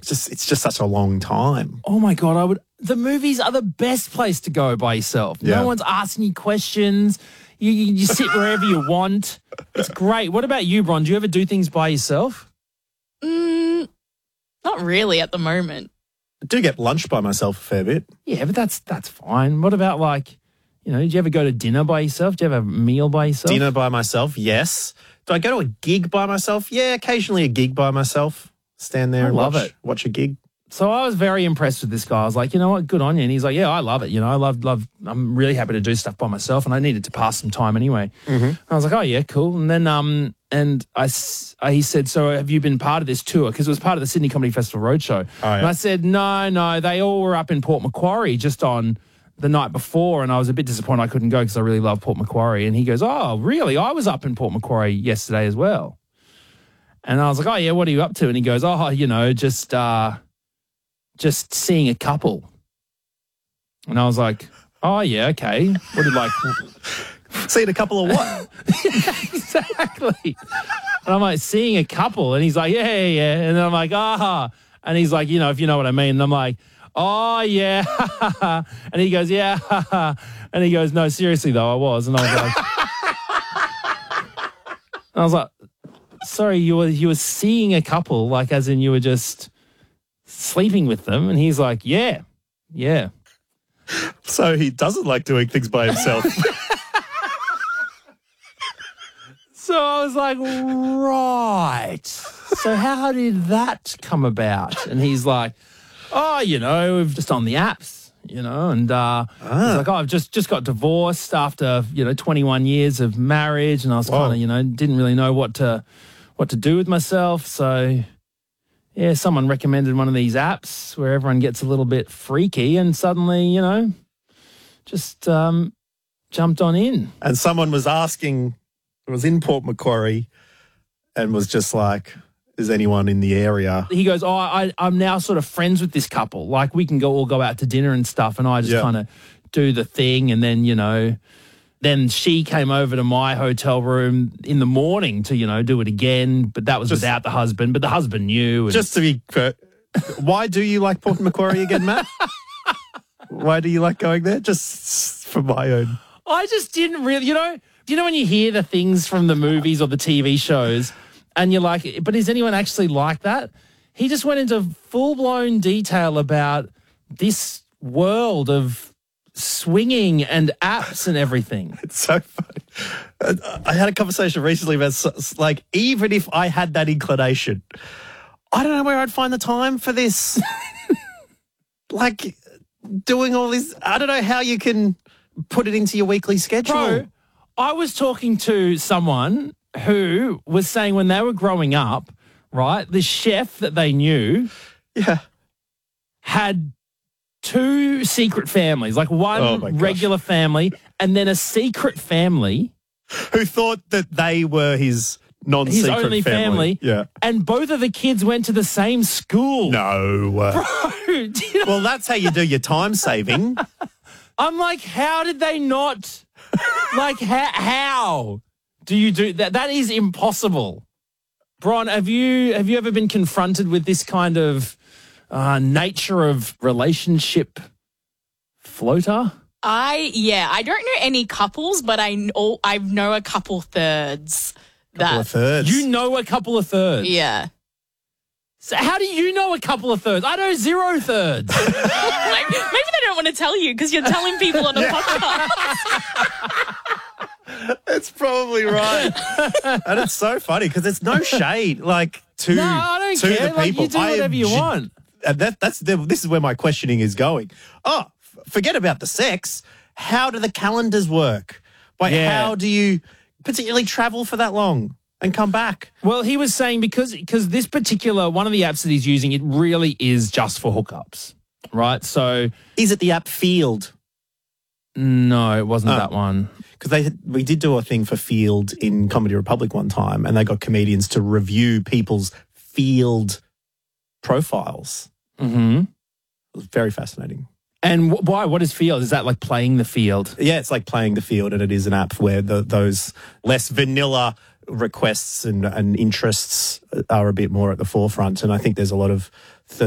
it's just such a long time. Oh my God, the movies are the best place to go by yourself. Yeah. No one's asking you questions. You sit wherever you want. It's great. What about you, Bron? Do you ever do things by yourself? Not really at the moment. I do get lunch by myself a fair bit. Yeah, but that's fine. What about did you ever go to dinner by yourself? Do you have a meal by yourself? Dinner by myself, yes. Do I go to a gig by myself? Yeah, occasionally a gig by myself. Stand there and watch a gig. So I was very impressed with this guy. I was like, you know what, good on you. And he's like, yeah, I love it. I love, I'm really happy to do stuff by myself, and I needed to pass some time anyway. Mm-hmm. I was like, oh yeah, cool. And then, he said, so have you been part of this tour? Because it was part of the Sydney Comedy Festival Roadshow. Oh, yeah. And I said, no, they all were up in Port Macquarie just on the night before, and I was a bit disappointed I couldn't go because I really love Port Macquarie. And he goes, oh, really? I was up in Port Macquarie yesterday as well. And I was like, oh yeah, what are you up to? And he goes, oh, just seeing a couple. And I was like, oh, yeah, okay. What did seeing a couple of what? Yeah, exactly. And I'm like, seeing a couple. And he's like, yeah. And then I'm like, And he's like, if you know what I mean. And I'm like, oh, yeah. And he goes, yeah. And he goes, no, seriously, though, I was. And I was like, sorry, you were seeing a couple, as in you were just sleeping with them. And he's like, yeah. So he doesn't like doing things by himself. So I was like, right. So how did that come about? And he's like, oh, we've just on the apps, and he's like, oh, I've just got divorced after, 21 years of marriage, and I was kind of, didn't really know what to do with myself. So yeah, someone recommended one of these apps where everyone gets a little bit freaky, and suddenly, just jumped on in. And someone was asking, it was in Port Macquarie, and was just like, is anyone in the area? He goes, oh, I'm now sort of friends with this couple. Like, we can all go out to dinner and stuff, and I just kind of do the thing, and then, then she came over to my hotel room in the morning to, do it again, but that was without the husband, but the husband knew. And just to be fair, why do you like Port Macquarie again, Matt? Why do you like going there? Just for my own. I just didn't really, when you hear the things from the movies or the TV shows and you're like, but is anyone actually like that? He just went into full-blown detail about this world of swinging and apps and everything. It's so funny. I had a conversation recently about, even if I had that inclination, I don't know where I'd find the time for this. Doing all this, I don't know how you can put it into your weekly schedule. Bro, I was talking to someone who was saying when they were growing up, right, the chef that they knew had two secret families, one regular family and then a secret family. Who thought that they were his non-secret his only family. Yeah. And both of the kids went to the same school. No. Bro, well, that's how you do your time saving. I'm like, how did they not? How do you do that? That is impossible. Bron, have you ever been confronted with this kind of nature of relationship floater? I don't know any couples, but I know a couple thirds. You know a couple of thirds? Yeah. So how do you know a couple of thirds? I know 0 thirds. Maybe they don't want to tell you because you're telling people on a podcast. That's probably right. And it's so funny because it's no shade, to I don't care. The people. You do whatever you want. And this is where my questioning is going. Oh, forget about the sex. How do the calendars work? How do you particularly travel for that long and come back? Well, he was saying because this particular one of the apps that he's using, it really is just for hookups, right? So is it the app Field? No, it wasn't that one. Because we did do a thing for Field in Comedy Republic one time, and they got comedians to review people's Field profiles. Mm-hmm. It was very fascinating. And why? What is Field? Is that like playing the field? Yeah, it's like playing the field, and it is an app where those less vanilla requests and interests are a bit more at the forefront. And I think there's a lot of